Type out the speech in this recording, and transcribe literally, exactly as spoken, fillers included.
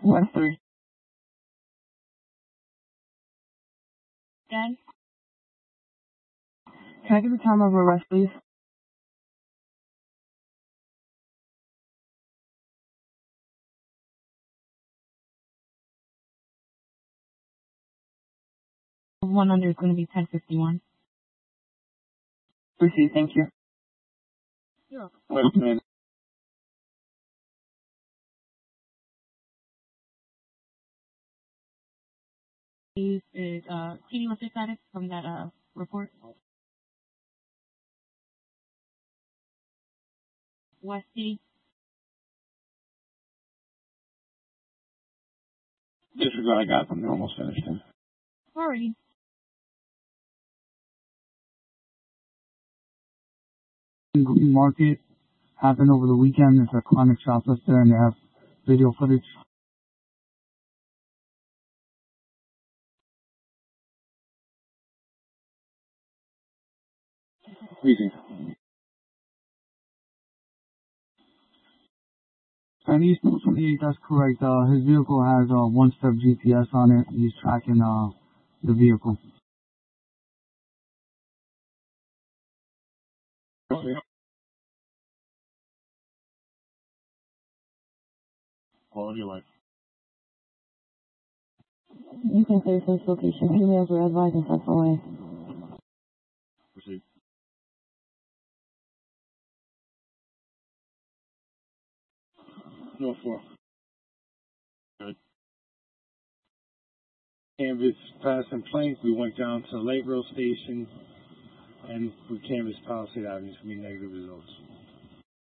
One three. Again? Can I get the time of arrest, please? one under is going to be ten fifty-one. Proceed, thank you. You're welcome. Wait a minute. Is, is, uh, T D, what's your status from that, uh, report? West T D? Disregard, I got them. They're almost finished. Sorry. Green Market happened over the weekend. It's a chronic shoplifter and they have video footage. Easy. And East twenty-eight, that's correct. Uh, his vehicle has a uh, one-step G P S on it. He's tracking uh, the vehicle. Okay. Quality of life. You can clear this location. Emails were advised and sent away. Proceed. No four. Good. Canvas pass and plank. We went down to the Light Rail Station and we canvassed Palisade Avenue. It's going to be negative results.